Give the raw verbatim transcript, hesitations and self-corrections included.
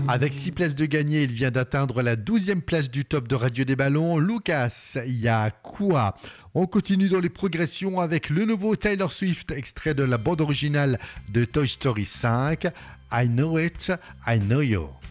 Avec six places de gagné, il vient d'atteindre la douzième place du top de Radio des Ballons. Lucas Yakua. On continue dans les progressions avec le nouveau Taylor Swift, extrait de la bande originale de Toy Story cinq. I Know It, I Know You.